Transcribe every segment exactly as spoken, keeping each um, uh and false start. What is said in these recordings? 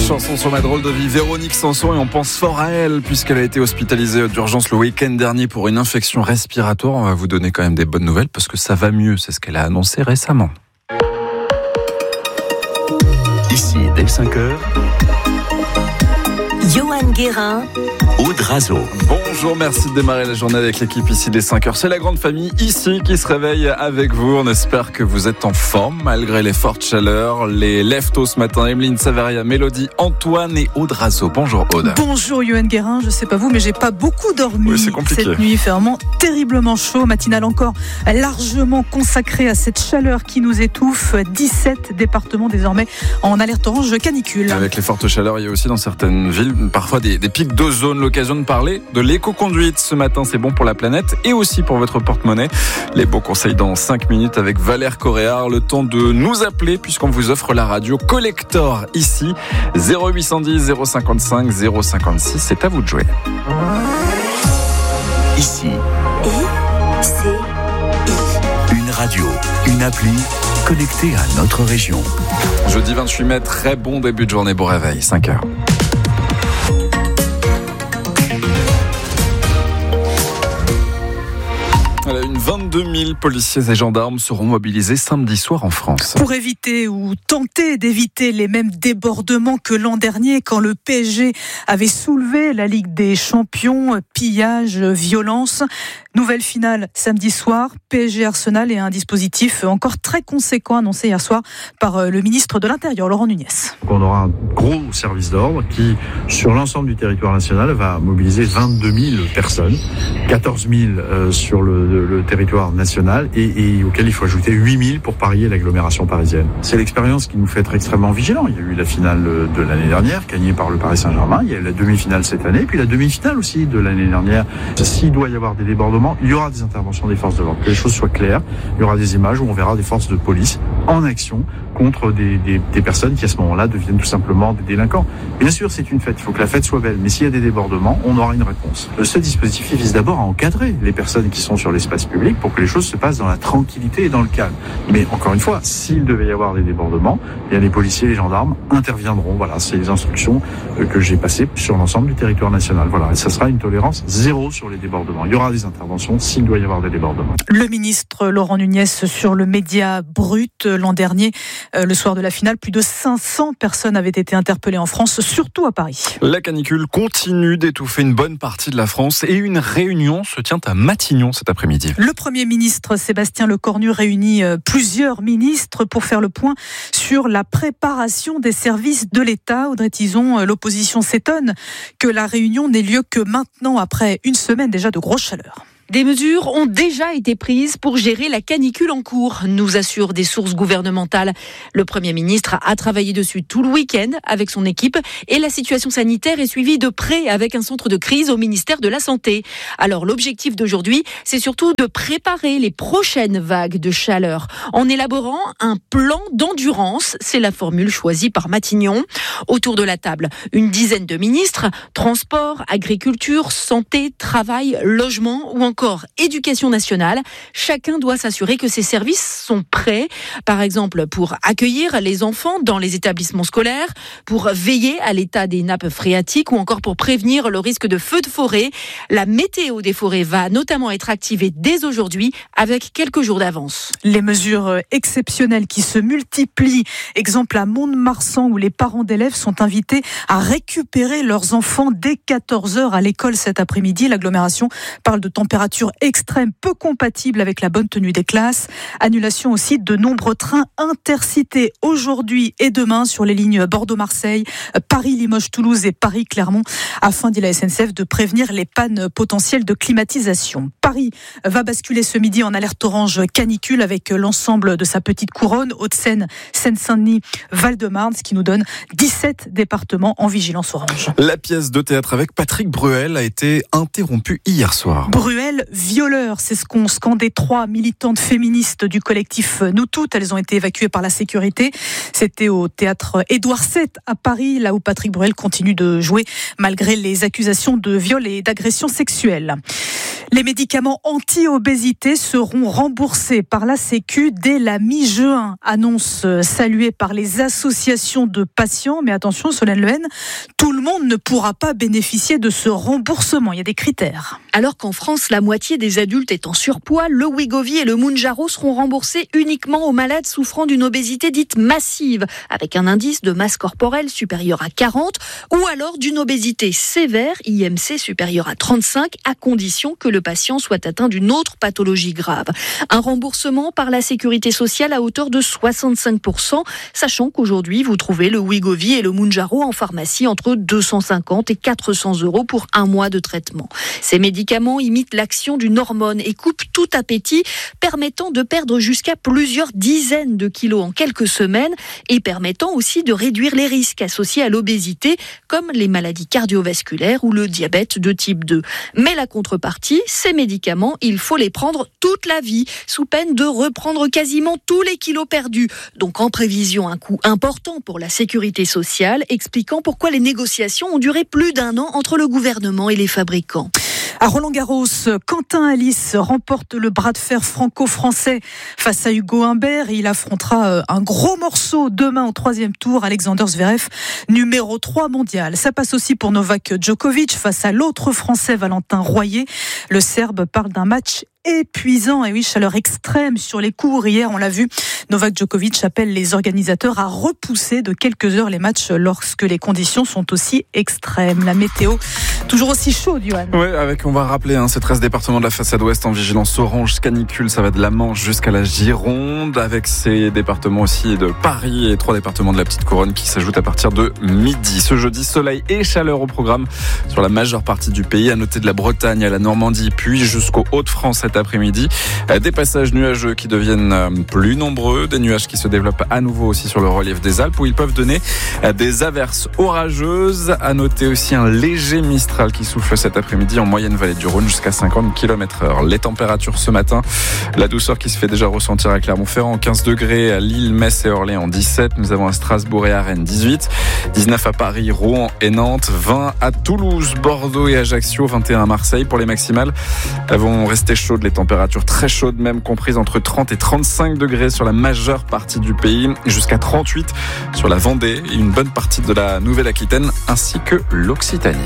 Chanson sur ma drôle de vie, Véronique Sanson, et on pense fort à elle puisqu'elle a été hospitalisée d'urgence le week-end dernier pour une infection respiratoire. On va vous donner quand même des bonnes nouvelles parce que ça va mieux, c'est ce qu'elle a annoncé récemment. Ici, dès cinq heures, Johan Guérin, Aude Razo. Bonjour, merci de démarrer la journée avec l'équipe ici dès cinq heures. C'est la grande famille ici qui se réveille avec vous. On espère que vous êtes en forme malgré les fortes chaleurs. Les lève-tôt ce matin, Emeline Savaria, Mélodie, Antoine et Aude Razo. Bonjour Aude. Bonjour Johan Guérin, je sais pas vous mais j'ai pas beaucoup dormi. Oui, c'est compliqué. Cette nuit, il fait vraiment terriblement chaud. Matinale encore largement consacrée à cette chaleur qui nous étouffe. dix-sept départements désormais en alerte orange canicule. Avec les fortes chaleurs, il y a aussi dans certaines villes parfois des, des pics d'ozone. L'occasion de parler de l'éco-conduite ce matin, c'est bon pour la planète et aussi pour votre porte-monnaie. Les beaux conseils dans cinq minutes avec Valère Coréard. Le temps de nous appeler puisqu'on vous offre la radio Collector ici. zéro huit cent dix zéro cinquante-cinq zéro cinquante-six, c'est à vous de jouer. Ici, I, C, I. une radio, une appli connectée à notre région. Jeudi vingt-huit mai, très bon début de journée, bon réveil, cinq heures. Voilà, une vingt-deux mille policiers et gendarmes seront mobilisés samedi soir en France. Pour éviter ou tenter d'éviter les mêmes débordements que l'an dernier quand le P S G avait soulevé la Ligue des Champions, pillage, violence. Nouvelle finale samedi soir, P S G Arsenal et un dispositif encore très conséquent annoncé hier soir par le ministre de l'Intérieur, Laurent Nunez. On aura un gros service d'ordre qui, sur l'ensemble du territoire national, va mobiliser vingt-deux mille personnes, quatorze mille euh, sur le, le, le territoire national et, et auquel il faut ajouter huit mille pour parier l'agglomération parisienne. C'est l'expérience qui nous fait être extrêmement vigilants. Il y a eu la finale de l'année dernière, gagnée par le Paris Saint-Germain. Il y a eu la demi-finale cette année, puis la demi-finale aussi de l'année dernière. S'il doit y avoir des débordements, il y aura des interventions des forces de l'ordre. Que les choses soient claires, il y aura des images où on verra des forces de police en action contre des, des, des personnes qui à ce moment-là deviennent tout simplement des délinquants. Bien sûr, c'est une fête, il faut que la fête soit belle, mais s'il y a des débordements, on aura une réponse. Ce dispositif vise d'abord à encadrer les personnes qui sont sur l'espace public pour que les choses se passent dans la tranquillité et dans le calme. Mais encore une fois, s'il devait y avoir des débordements, eh bien les policiers et les gendarmes interviendront. Voilà, c'est les instructions que j'ai passées sur l'ensemble du territoire national. Voilà, et ça sera une tolérance zéro sur les débordements. Il y aura des interventions s'il doit y avoir des débordements. Le ministre Laurent Nunez sur le média brut l'an dernier. Le soir de la finale, plus de cinq cents personnes avaient été interpellées en France, surtout à Paris. La canicule continue d'étouffer une bonne partie de la France et une réunion se tient à Matignon cet après-midi. Le Premier ministre Sébastien Lecornu réunit plusieurs ministres pour faire le point sur la préparation des services de l'État. Audrey Tizon, l'opposition s'étonne que la réunion n'ait lieu que maintenant, après une semaine déjà de grosse chaleur. Des mesures ont déjà été prises pour gérer la canicule en cours, nous assurent des sources gouvernementales. Le Premier ministre a travaillé dessus tout le week-end avec son équipe et la situation sanitaire est suivie de près avec un centre de crise au ministère de la Santé. Alors l'objectif d'aujourd'hui, c'est surtout de préparer les prochaines vagues de chaleur en élaborant un plan d'endurance. C'est la formule choisie par Matignon. Autour de la table, une dizaine de ministres, transport, agriculture, santé, travail, logement ou encore Encore éducation nationale. Chacun doit s'assurer que ces services sont prêts, par exemple pour accueillir les enfants dans les établissements scolaires, pour veiller à l'état des nappes phréatiques ou encore pour prévenir le risque de feux de forêt. La météo des forêts va notamment être activée dès aujourd'hui avec quelques jours d'avance. Les mesures exceptionnelles qui se multiplient, exemple à Mont-de-Marsan où les parents d'élèves sont invités à récupérer leurs enfants dès quatorze heures à l'école cet après-midi. L'agglomération parle de température extrême peu compatible avec la bonne tenue des classes. Annulation aussi de nombreux trains intercités aujourd'hui et demain sur les lignes Bordeaux-Marseille, Paris-Limoges-Toulouse et Paris-Clermont afin, dit la S N C F, de prévenir les pannes potentielles de climatisation. Paris va basculer ce midi en alerte orange canicule avec l'ensemble de sa petite couronne, Hauts-de-Seine, Seine-Saint-Denis, Val-de-Marne, ce qui nous donne dix-sept départements en vigilance orange. La pièce de théâtre avec Patrick Bruel a été interrompue hier soir. Bruel, violeur, c'est ce qu'ont scandé trois militantes féministes du collectif Nous Toutes. Elles ont été évacuées par la sécurité. C'était au théâtre Édouard sept à Paris, là où Patrick Bruel continue de jouer malgré les accusations de viol et d'agression sexuelle. Les médicaments anti-obésité seront remboursés par la Sécu dès la mi-juin, annonce saluée par les associations de patients. Mais attention, Solène Lehen, tout le monde ne pourra pas bénéficier de ce remboursement. Il y a des critères. Alors qu'en France, la moitié des adultes est en surpoids, le Wegovy et le Mounjaro seront remboursés uniquement aux malades souffrant d'une obésité dite massive, avec un indice de masse corporelle supérieur à quarante, ou alors d'une obésité sévère, I M C supérieur à trente-cinq, à condition que le patient soit atteint d'une autre pathologie grave. Un remboursement par la sécurité sociale à hauteur de soixante-cinq pour cent, sachant qu'aujourd'hui, vous trouvez le Wegovy et le Mounjaro en pharmacie entre deux cent cinquante et quatre cents euros pour un mois de traitement. Ces médicaments imitent l'action d'une hormone et coupent tout appétit, permettant de perdre jusqu'à plusieurs dizaines de kilos en quelques semaines et permettant aussi de réduire les risques associés à l'obésité, comme les maladies cardiovasculaires ou le diabète de type deux. Mais la contrepartie, ces médicaments, il faut les prendre toute la vie, sous peine de reprendre quasiment tous les kilos perdus. Donc en prévision, un coût important pour la sécurité sociale, expliquant pourquoi les négociations ont duré plus d'un an entre le gouvernement et les fabricants. À Roland-Garros, Quentin Halys remporte le bras de fer franco-français face à Hugo Humbert. Il affrontera un gros morceau demain au troisième tour, Alexander Zverev, numéro trois mondial. Ça passe aussi pour Novak Djokovic face à l'autre Français Valentin Royer. Le Serbe parle d'un match épuisant, et oui, chaleur extrême sur les cours. Hier, on l'a vu, Novak Djokovic appelle les organisateurs à repousser de quelques heures les matchs lorsque les conditions sont aussi extrêmes. La météo, toujours aussi chaude, Johan. Oui, avec, on va rappeler, hein, ces treize départements de la façade ouest en vigilance orange canicule. Ça va de la Manche jusqu'à la Gironde, avec ces départements aussi de Paris et trois départements de la Petite Couronne qui s'ajoutent à partir de midi. Ce jeudi, soleil et chaleur au programme sur la majeure partie du pays. À noter de la Bretagne à la Normandie, puis jusqu'aux Hauts-de-France cet après-midi. Des passages nuageux qui deviennent plus nombreux, des nuages qui se développent à nouveau aussi sur le relief des Alpes où ils peuvent donner des averses orageuses. À noter aussi un léger mistral qui souffle cet après-midi en moyenne vallée du Rhône jusqu'à cinquante kilomètres heure. Les températures ce matin, la douceur qui se fait déjà ressentir à Clermont-Ferrand, quinze degrés à Lille, Metz et Orléans, dix-sept. Nous avons à Strasbourg et à Rennes, dix-huit. dix-neuf à Paris, Rouen et Nantes, vingt à Toulouse, Bordeaux et Ajaccio, vingt et un à Marseille. Pour les maximales, elles vont rester chaudes. Les températures très chaudes, même comprises entre trente et trente-cinq degrés sur la majeure partie du pays, jusqu'à trente-huit sur la Vendée et une bonne partie de la Nouvelle-Aquitaine, ainsi que l'Occitanie.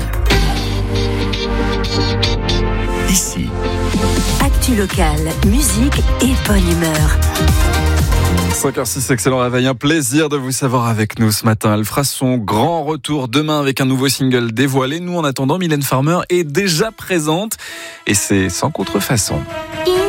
Ici. Actu locale, musique et bonne humeur. cinq heures six, excellent réveil, un plaisir de vous savoir avec nous ce matin. Elle fera son grand retour demain avec un nouveau single dévoilé. Nous, en attendant, Mylène Farmer est déjà présente et c'est sans contrefaçon.